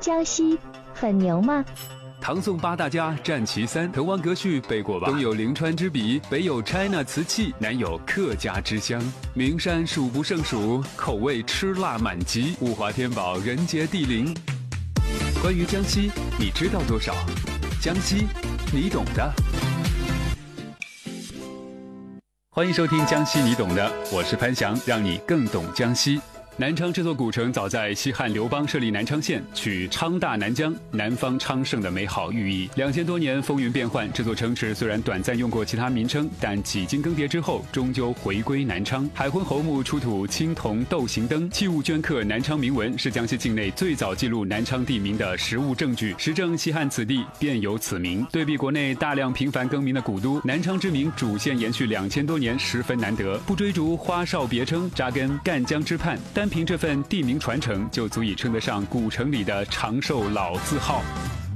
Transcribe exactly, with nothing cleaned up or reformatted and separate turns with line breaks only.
江西很牛吗？
唐宋八大家占其三，滕王阁序背过吧？东有临川之笔，北有 China 瓷器，南有客家之乡。名山数不胜数，口味吃辣满级，物华天宝，人杰地灵。关于江西，你知道多少？江西，你懂的。欢迎收听江西你懂的，我是潘翔，让你更懂江西。南昌这座古城早在西汉刘邦设立南昌县，取昌大南疆，南方昌盛的美好寓意。两千多年风云变幻，这座城池虽然短暂用过其他名称，但几经更迭之后，终究回归南昌。海昏侯墓出土青铜斗形灯，器物镌刻南昌铭文，是江西境内最早记录南昌地名的实物证据，实证西汉此地便有此名。对比国内大量频繁更名的古都，南昌之名主线延续两千多年，十分难得。不追逐花哨别称，扎根赣江之畔，单凭这份地名传承，就足以称得上古城里的长寿老字号。